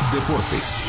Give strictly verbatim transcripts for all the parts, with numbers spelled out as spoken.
Deportes.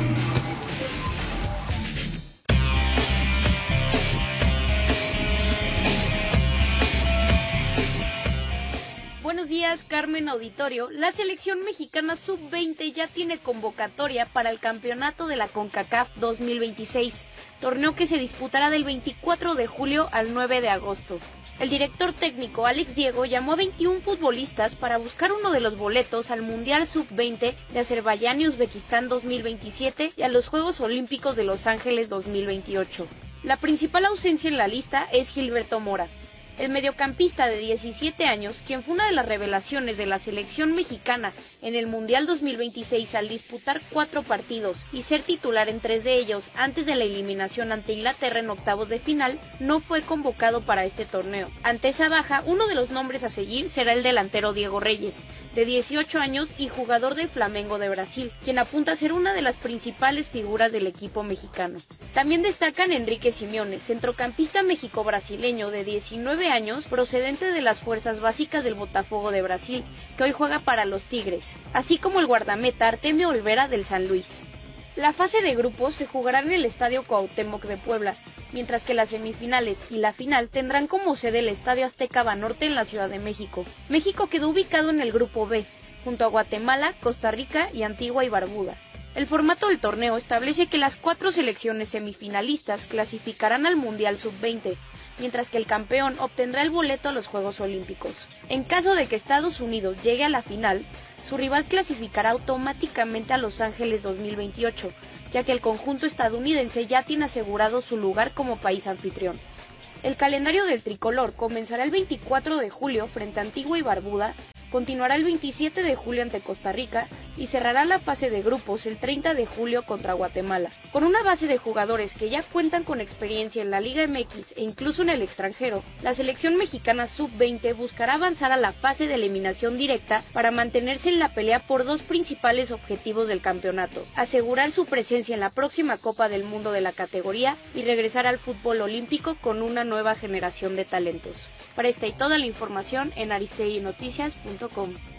Buenos días, Carmen Auditorio. La selección mexicana sub veinte ya tiene convocatoria para el campeonato de la CONCACAF dos mil veintiséis, torneo que se disputará del veinticuatro de julio al nueve de agosto. El director técnico Alex Diego llamó a veintiún futbolistas para buscar uno de los boletos al Mundial sub veinte de Azerbaiyán y Uzbekistán dos mil veintisiete y a los Juegos Olímpicos de Los Ángeles dos mil veintiocho. La principal ausencia en la lista es Gilberto Mora, el mediocampista de diecisiete años, quien fue una de las revelaciones de la selección mexicana en el Mundial dos mil veintiséis al disputar cuatro partidos y ser titular en tres de ellos antes de la eliminación ante Inglaterra en octavos de final, no fue convocado para este torneo. Ante esa baja, uno de los nombres a seguir será el delantero Diego Reyes, de dieciocho años y jugador del Flamengo de Brasil, quien apunta a ser una de las principales figuras del equipo mexicano. También destacan Enrique Simeone, centrocampista mexico-brasileño de diecinueve años, procedente de las fuerzas básicas del Botafogo de Brasil, que hoy juega para los Tigres, así como el guardameta Artemio Olvera del San Luis. La fase de grupos se jugará en el Estadio Cuauhtémoc de Puebla, mientras que las semifinales y la final tendrán como sede el Estadio Azteca Banorte en la Ciudad de México. México quedó ubicado en el grupo B, junto a Guatemala, Costa Rica y Antigua y Barbuda. El formato del torneo establece que las cuatro selecciones semifinalistas clasificarán al Mundial sub veinte, mientras que el campeón obtendrá el boleto a los Juegos Olímpicos. En caso de que Estados Unidos llegue a la final, su rival clasificará automáticamente a Los Ángeles dos mil veintiocho, ya que el conjunto estadounidense ya tiene asegurado su lugar como país anfitrión. El calendario del tricolor comenzará el veinticuatro de julio frente a Antigua y Barbuda, continuará el veintisiete de julio ante Costa Rica y cerrará la fase de grupos el treinta de julio contra Guatemala. Con una base de jugadores que ya cuentan con experiencia en la Liga M X e incluso en el extranjero, la selección mexicana sub veinte buscará avanzar a la fase de eliminación directa para mantenerse en la pelea por dos principales objetivos del campeonato: asegurar su presencia en la próxima Copa del Mundo de la categoría y regresar al fútbol olímpico con una nueva generación de talentos. Para esta y toda la información en aristegui noticias punto com.